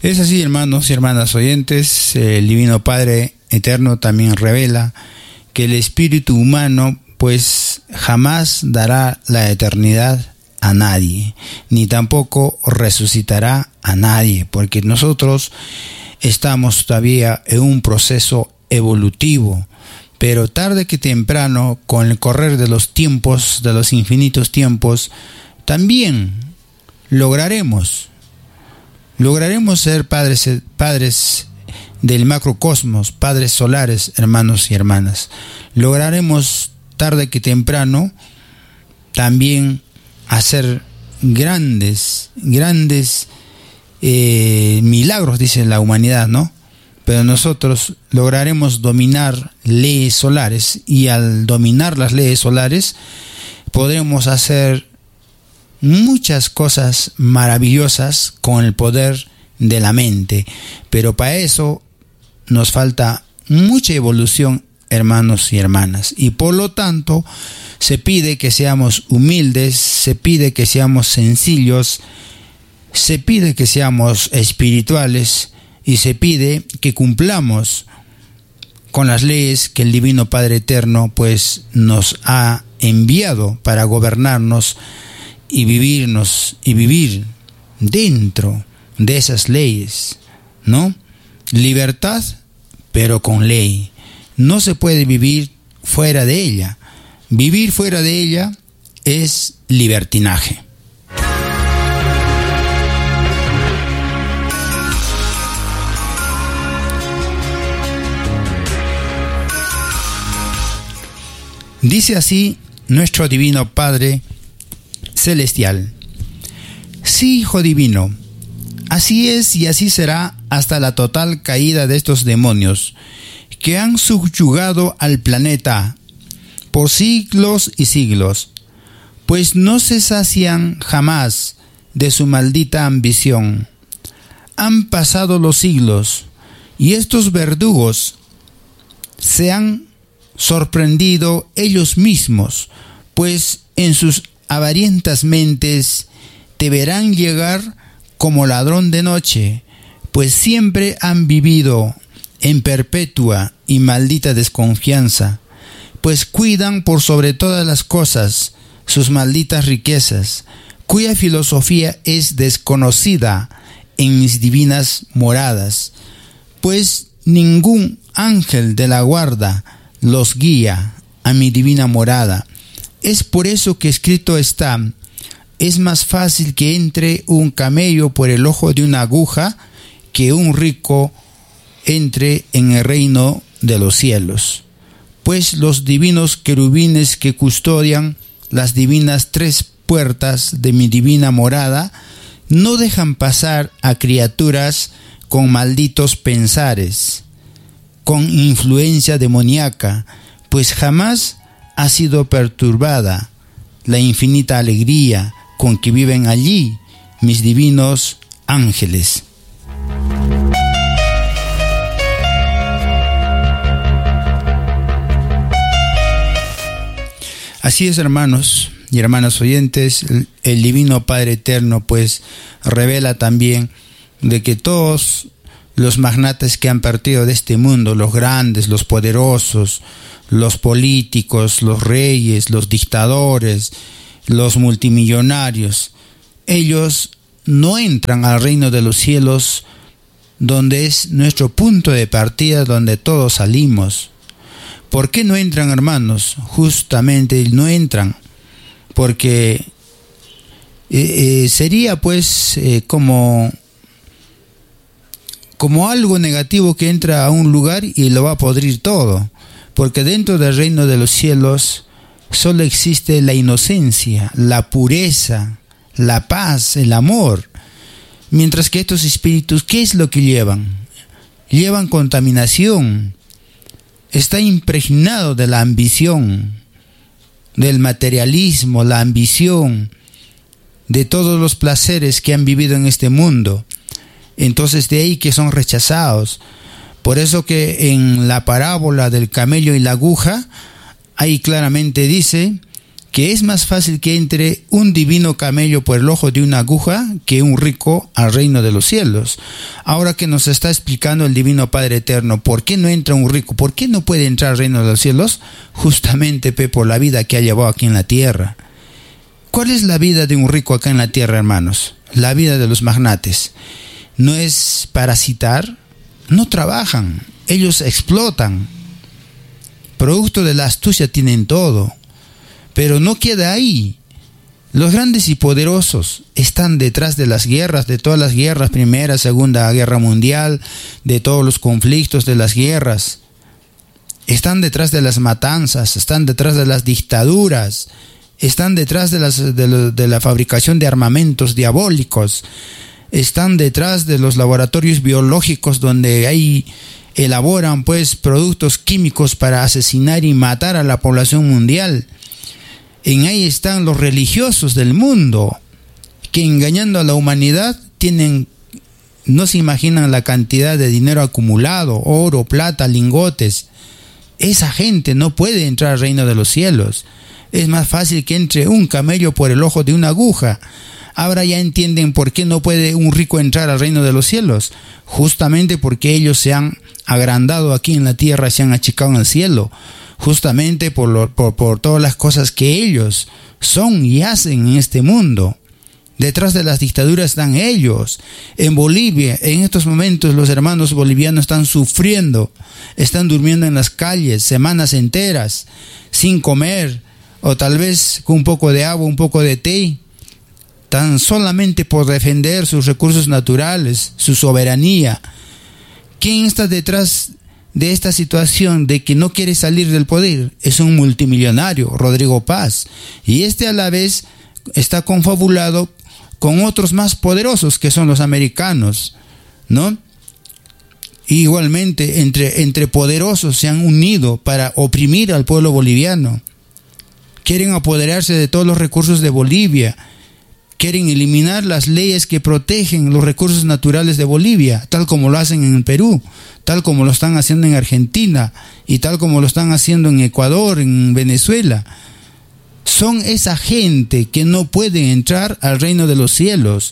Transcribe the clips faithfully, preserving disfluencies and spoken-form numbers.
Es así, hermanos y hermanas oyentes, el Divino Padre Eterno también revela que el espíritu humano pues jamás dará la eternidad a nadie, ni tampoco resucitará a nadie, porque nosotros estamos todavía en un proceso evolutivo, pero tarde que temprano, con el correr de los tiempos, de los infinitos tiempos, también lograremos, lograremos ser padres, padres del macrocosmos, padres solares, hermanos y hermanas. Lograremos tarde que temprano también hacer grandes, grandes eh, milagros, dice la humanidad, ¿no? Pero nosotros lograremos dominar leyes solares, y al dominar las leyes solares podremos hacer muchas cosas maravillosas con el poder de la mente. Pero para eso nos falta mucha evolución, hermanos y hermanas, y por lo tanto se pide que seamos humildes, se pide que seamos sencillos, se pide que seamos espirituales, y se pide que cumplamos con las leyes que el Divino Padre Eterno pues nos ha enviado para gobernarnos y vivirnos y vivir dentro de esas leyes, ¿no? Libertad, pero con ley. No se puede vivir fuera de ella. Vivir fuera de ella es libertinaje. Dice así nuestro Divino Padre Celestial: sí, Hijo Divino, así es y así será hasta la total caída de estos demonios que han subyugado al planeta por siglos y siglos, pues no se sacian jamás de su maldita ambición. Han pasado los siglos y estos verdugos se han sorprendido ellos mismos, pues en sus avarientas mentes te verán llegar como ladrón de noche, pues siempre han vivido en perpetua y maldita desconfianza, pues cuidan por sobre todas las cosas sus malditas riquezas, cuya filosofía es desconocida en mis divinas moradas, pues ningún ángel de la guarda los guía a mi divina morada. Es por eso que escrito está: es más fácil que entre un camello por el ojo de una aguja que un rico entre en el reino de los cielos. Pues los divinos querubines que custodian las divinas tres puertas de mi divina morada no dejan pasar a criaturas con malditos pensares, con influencia demoníaca, pues jamás ha sido perturbada la infinita alegría con que viven allí mis divinos ángeles. Así es, hermanos y hermanas oyentes, el, el Divino Padre Eterno pues revela también de que todos los magnates que han partido de este mundo, los grandes, los poderosos, los políticos, los reyes, los dictadores, los multimillonarios, ellos no entran al reino de los cielos, donde es nuestro punto de partida, donde todos salimos. ¿Por qué no entran, hermanos? Justamente no entran porque eh, eh, sería pues eh, como como algo negativo que entra a un lugar y lo va a podrir todo, porque dentro del reino de los cielos solo existe la inocencia, la pureza, la paz, el amor, mientras que estos espíritus, ¿qué es lo que llevan? Llevan contaminación, está impregnado de la ambición, del materialismo, la ambición, de todos los placeres que han vivido en este mundo. Entonces de ahí que son rechazados. Por eso que en la parábola del camello y la aguja, ahí claramente dice que es más fácil que entre un divino camello por el ojo de una aguja que un rico al reino de los cielos. Ahora que nos está explicando el Divino Padre Eterno, ¿por qué no entra un rico? ¿Por qué no puede entrar al reino de los cielos? Justamente pe, por la vida que ha llevado aquí en la tierra. ¿Cuál es la vida de un rico acá en la tierra, hermanos? La vida de los magnates. ¿No es parasitar? No trabajan, ellos explotan. Producto de la astucia tienen todo. Pero no queda ahí. Los grandes y poderosos están detrás de las guerras, de todas las guerras, Primera, Segunda Guerra Mundial, de todos los conflictos de las guerras. Están detrás de las matanzas, están detrás de las dictaduras, están detrás de, las, de, lo, de la fabricación de armamentos diabólicos, están detrás de los laboratorios biológicos donde hay, elaboran pues productos químicos para asesinar y matar a la población mundial. En ahí están los religiosos del mundo, que engañando a la humanidad tienen, no se imaginan la cantidad de dinero acumulado, oro, plata, lingotes. Esa gente no puede entrar al reino de los cielos. Es más fácil que entre un camello por el ojo de una aguja. Ahora ya entienden por qué no puede un rico entrar al reino de los cielos. Justamente porque ellos se han agrandado aquí en la tierra, se han achicado en el cielo. Justamente por, lo, por, por todas las cosas que ellos son y hacen en este mundo. Detrás de las dictaduras están ellos. En Bolivia, en estos momentos, los hermanos bolivianos están sufriendo, están durmiendo en las calles semanas enteras, sin comer, o tal vez con un poco de agua, un poco de té, tan solamente por defender sus recursos naturales, su soberanía. ¿Quién está detrás de esta situación de que no quiere salir del poder? Es un multimillonario, Rodrigo Paz, y este a la vez está confabulado con otros más poderosos que son los americanos, ¿no? Igualmente entre, entre poderosos se han unido para oprimir al pueblo boliviano. Quieren apoderarse de todos los recursos de Bolivia, quieren eliminar las leyes que protegen los recursos naturales de Bolivia, tal como lo hacen en Perú, tal como lo están haciendo en Argentina y tal como lo están haciendo en Ecuador, en Venezuela. Son esa gente que no puede entrar al reino de los cielos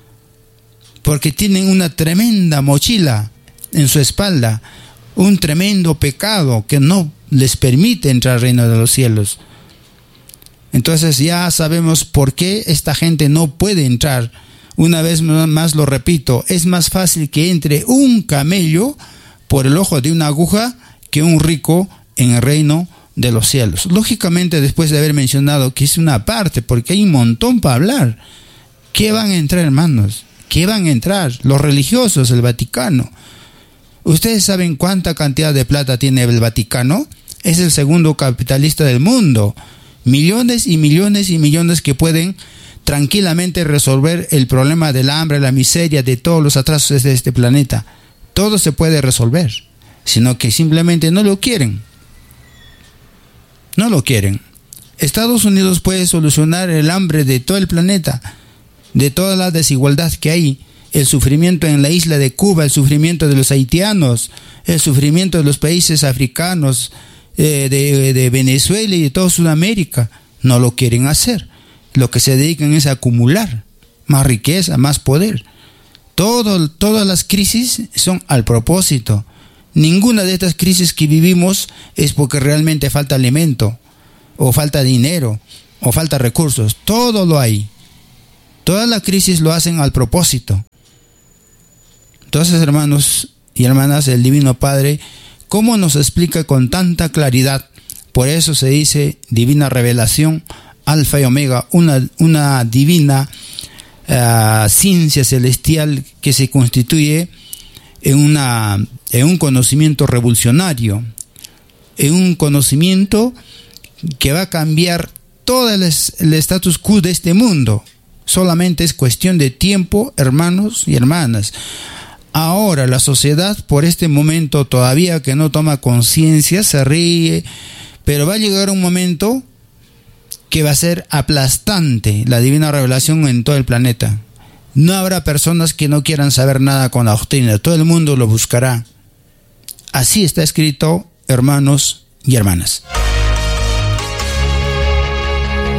porque tienen una tremenda mochila en su espalda, un tremendo pecado que no les permite entrar al reino de los cielos. Entonces ya sabemos por qué esta gente no puede entrar. Una vez más lo repito, es más fácil que entre un camello por el ojo de una aguja que un rico en el reino de los cielos. Lógicamente, después de haber mencionado que es una parte, porque hay un montón para hablar. ¿Qué van a entrar, hermanos? ¿Qué van a entrar? Los religiosos, el Vaticano. ¿Ustedes saben cuánta cantidad de plata tiene el Vaticano? Es el segundo capitalista del mundo. Millones y millones y millones que pueden tranquilamente resolver el problema del hambre, la miseria, de todos los atrasos de este planeta. Todo se puede resolver, sino que simplemente no lo quieren. No lo quieren. Estados Unidos puede solucionar el hambre de todo el planeta, de toda la desigualdad que hay, el sufrimiento en la isla de Cuba, el sufrimiento de los haitianos, el sufrimiento de los países africanos, eh, de, de Venezuela y de toda Sudamérica. No lo quieren hacer. Lo que se dedican es a acumular más riqueza, más poder. Todo, todas las crisis son al propósito. Ninguna de estas crisis que vivimos es porque realmente falta alimento, o falta dinero, o falta recursos. Todo lo hay. Todas las crisis lo hacen al propósito. Entonces, hermanos y hermanas, el Divino Padre, ¿cómo nos explica con tanta claridad? Por eso se dice divina revelación, alfa y omega, una, una divina uh, ciencia celestial que se constituye en, una, en un conocimiento revolucionario, en un conocimiento que va a cambiar todo el, el status quo de este mundo. Solamente es cuestión de tiempo, hermanos y hermanas. Ahora la sociedad por este momento todavía que no toma conciencia, se ríe, pero va a llegar un momento que va a ser aplastante la divina revelación en todo el planeta. No habrá personas que no quieran saber nada con la doctrina, todo el mundo lo buscará. Así está escrito, hermanos y hermanas.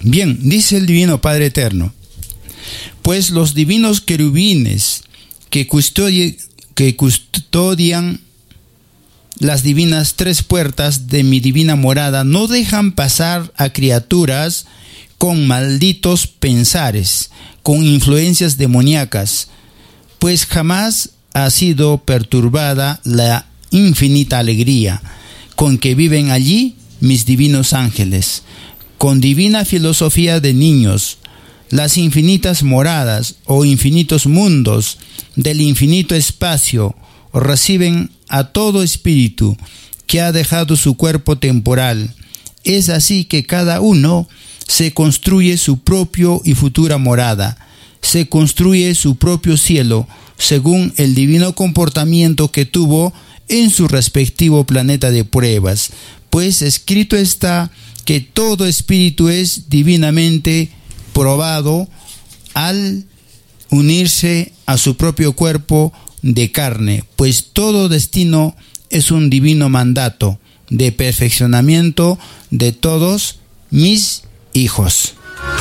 Bien, dice el Divino Padre Eterno, pues los divinos querubines que custodian, que custodian las divinas tres puertas de mi divina morada no dejan pasar a criaturas con malditos pensares, con influencias demoníacas, pues jamás ha sido perturbada la infinita alegría con que viven allí mis divinos ángeles, con divina filosofía de niños. Las infinitas moradas o infinitos mundos del infinito espacio reciben a todo espíritu que ha dejado su cuerpo temporal. Es así que cada uno se construye su propio y futura morada, se construye su propio cielo según el divino comportamiento que tuvo en su respectivo planeta de pruebas, pues escrito está que todo espíritu es divinamente probado al unirse a su propio cuerpo de carne, pues todo destino es un divino mandato de perfeccionamiento de todos mis hijos.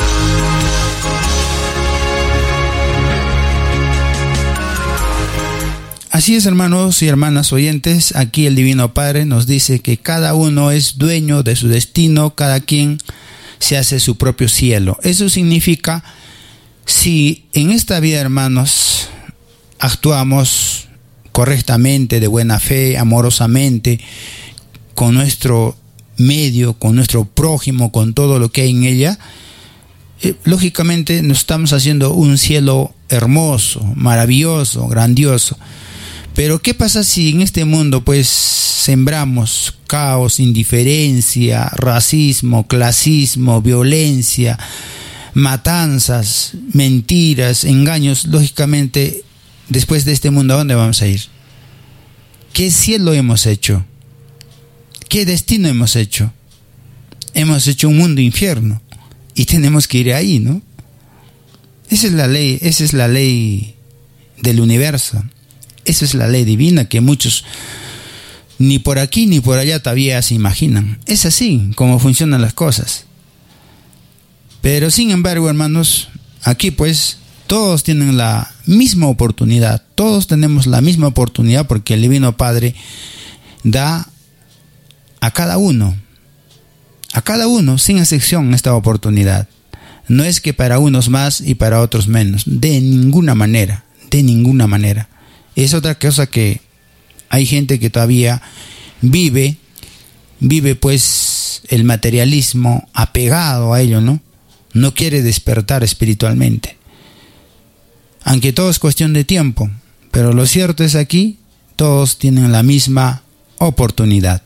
Así es, hermanos y hermanas oyentes, aquí el Divino Padre nos dice que cada uno es dueño de su destino, cada quien se hace su propio cielo. Eso significa, si en esta vida, hermanos, actuamos correctamente, de buena fe, amorosamente, con nuestro medio, con nuestro prójimo, con todo lo que hay en ella, eh, lógicamente nos estamos haciendo un cielo hermoso, maravilloso, grandioso. Pero ¿qué pasa si en este mundo pues sembramos caos, indiferencia, racismo, clasismo, violencia, matanzas, mentiras, engaños? Lógicamente, después de este mundo, ¿a dónde vamos a ir? ¿Qué cielo hemos hecho? ¿Qué destino hemos hecho? Hemos hecho un mundo infierno y tenemos que ir ahí, ¿no? Esa es la ley, esa es la ley del universo. Esa es la ley divina que muchos ni por aquí ni por allá todavía se imaginan. Es así como funcionan las cosas. Pero sin embargo, hermanos, aquí pues todos tienen la misma oportunidad. Todos tenemos la misma oportunidad porque el Divino Padre da a cada uno, a cada uno sin excepción esta oportunidad. No es que para unos más y para otros menos. De ninguna manera, de ninguna manera. Es otra cosa que hay gente que todavía vive, vive pues el materialismo apegado a ello, ¿no? No quiere despertar espiritualmente. Aunque todo es cuestión de tiempo, pero lo cierto es aquí, todos tienen la misma oportunidad.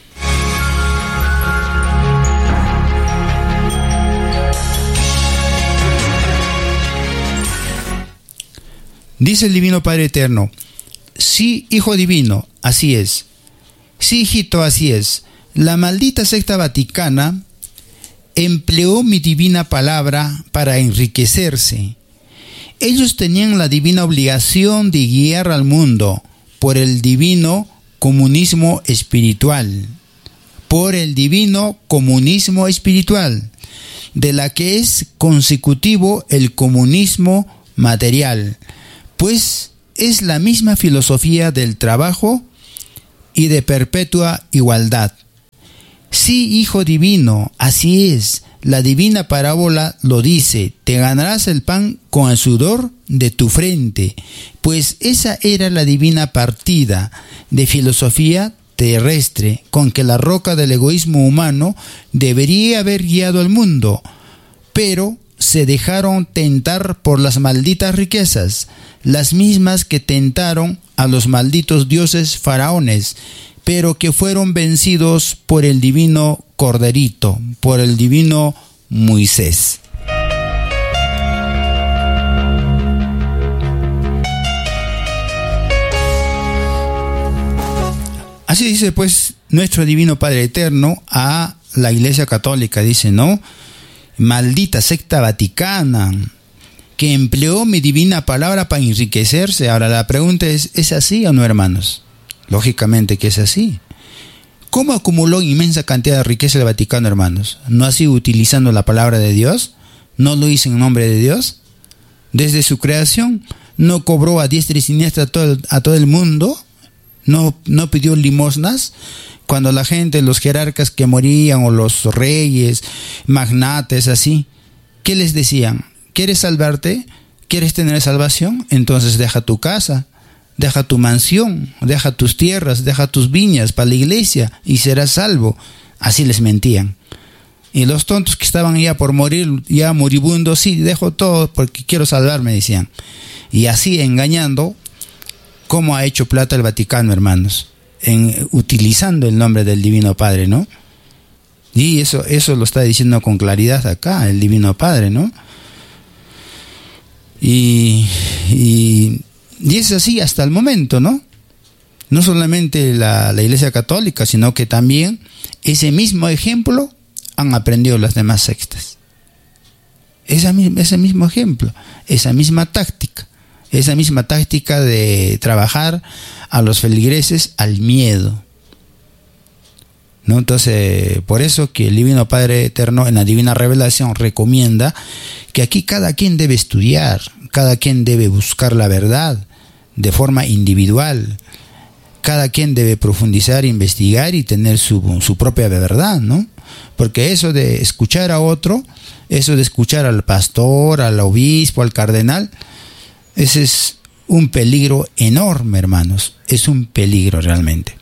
Dice el Divino Padre Eterno, sí, hijo divino, así es. Sí, hijito, así es. La maldita secta vaticana empleó mi divina palabra para enriquecerse. Ellos tenían la divina obligación de guiar al mundo por el divino comunismo espiritual. Por el divino comunismo espiritual, de la que es consecutivo el comunismo material. Pues es la misma filosofía del trabajo y de perpetua igualdad. Sí, hijo divino, así es. La divina parábola lo dice, te ganarás el pan con el sudor de tu frente, pues esa era la divina partida de filosofía terrestre con que la roca del egoísmo humano debería haber guiado al mundo, pero se dejaron tentar por las malditas riquezas, las mismas que tentaron a los malditos dioses faraones, pero que fueron vencidos por el divino Corderito, por el divino Moisés. Así dice pues nuestro Divino Padre Eterno a la Iglesia Católica, dice, ¿no? Maldita secta vaticana, que empleó mi divina palabra para enriquecerse. Ahora la pregunta es, ¿es así o no, hermanos? Lógicamente que es así. ¿Cómo acumuló inmensa cantidad de riqueza el Vaticano, hermanos? ¿No ha sido utilizando la palabra de Dios? ¿No lo hizo en nombre de Dios? Desde su creación, ¿no cobró a diestra y siniestra a todo, a todo el mundo? ¿No, no pidió limosnas? Cuando la gente, los jerarcas que morían, o los reyes, magnates, así, ¿qué les decían? ¿Quieres salvarte? ¿Quieres tener salvación? Entonces deja tu casa, deja tu mansión, deja tus tierras, deja tus viñas para la iglesia y serás salvo. Así les mentían. Y los tontos que estaban ya por morir, ya moribundos, sí, dejo todo porque quiero salvarme, decían. Y así engañando, ¿cómo ha hecho plata el Vaticano, hermanos? En, utilizando el nombre del Divino Padre, ¿no? Y eso, eso lo está diciendo con claridad acá, el Divino Padre, ¿no? Y, y, y es así hasta el momento, ¿no? No solamente la, la Iglesia Católica, sino que también ese mismo ejemplo han aprendido las demás sectas. Esa, ese mismo ejemplo, esa misma táctica, esa misma táctica de trabajar a los feligreses al miedo, ¿no? Entonces, por eso que el Divino Padre Eterno en la Divina Revelación recomienda que aquí cada quien debe estudiar, cada quien debe buscar la verdad de forma individual, cada quien debe profundizar, investigar y tener su, su propia verdad, ¿no? Porque eso de escuchar a otro, eso de escuchar al pastor, al obispo, al cardenal, ese es un peligro enorme, hermanos, es un peligro realmente.